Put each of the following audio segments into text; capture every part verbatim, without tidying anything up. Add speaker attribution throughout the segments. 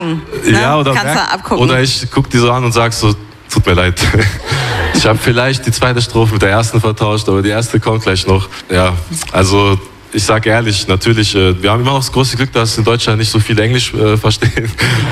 Speaker 1: Ja, oder,
Speaker 2: Kannst du abgucken.
Speaker 1: oder ich gucke die so an und sag so, tut mir leid. Ich habe vielleicht die zweite Strophe mit der ersten vertauscht, aber die erste kommt gleich noch. Ja, also ich sage ehrlich, natürlich, äh, wir haben immer noch das große Glück, dass in Deutschland nicht so viel Englisch äh, verstehen.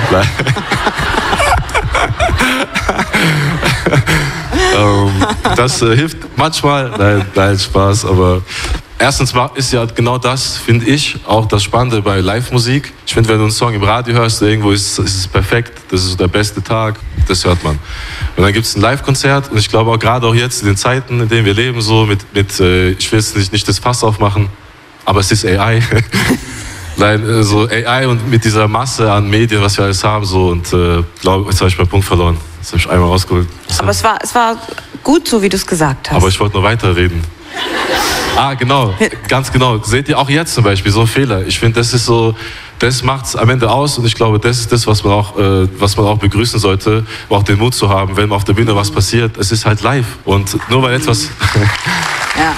Speaker 1: ähm, das äh, hilft manchmal, nein, nein, Spaß, aber erstens ist ja genau das, finde ich, auch das Spannende bei Live-Musik. Ich finde, wenn du einen Song im Radio hörst, irgendwo ist, ist es perfekt, das ist der beste Tag, das hört man. Und dann gibt es ein Live-Konzert und ich glaube auch gerade auch jetzt in den Zeiten, in denen wir leben, so mit, mit äh, ich will jetzt nicht, nicht das Fass aufmachen, aber es ist A I. Nein, so A I und mit dieser Masse an Medien, was wir alles haben, so und äh, glaube, jetzt habe ich meinen Punkt verloren. Das habe ich einmal rausgeholt.
Speaker 2: Aber es war, es war gut, so wie du es gesagt hast.
Speaker 1: Aber ich wollte noch weiterreden. Ah, genau, ganz genau. Seht ihr auch jetzt zum Beispiel so Fehler? Ich finde, das ist so, das macht es am Ende aus und ich glaube, das ist das, was man auch, äh, was man auch begrüßen sollte, auch den Mut zu haben, wenn auf der Bühne was passiert. Es ist halt live und nur weil etwas.
Speaker 2: Ja.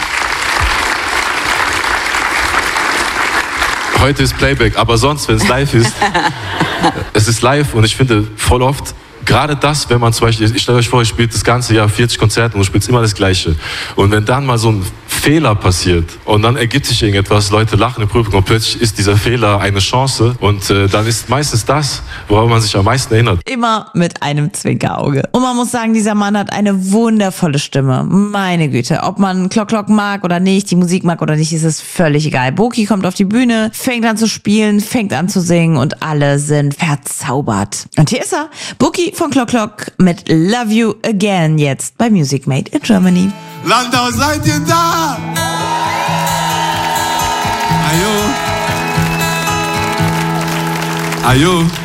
Speaker 1: Heute ist Playback, aber sonst, wenn es live ist, es ist live und ich finde voll oft, gerade das, wenn man zum Beispiel, ich stelle euch vor, ich spiele das ganze Jahr vierzig Konzerte und du spielst immer das Gleiche. Und wenn dann mal so ein Fehler passiert und dann ergibt sich irgendetwas, Leute lachen im Publikum und plötzlich ist dieser Fehler eine Chance und äh, dann ist meistens das, woran man sich am meisten erinnert.
Speaker 3: Immer mit einem Zwinkerauge. Und man muss sagen, dieser Mann hat eine wundervolle Stimme. Meine Güte, ob man Klock Klock mag oder nicht, die Musik mag oder nicht, ist es völlig egal. Boki kommt auf die Bühne, fängt an zu spielen, fängt an zu singen und alle sind verzaubert. Und hier ist er, Boki von Klock Klock mit Love You Again, jetzt bei Music Made in Germany.
Speaker 4: Landau, seid ihr da? Ayo. Ayo.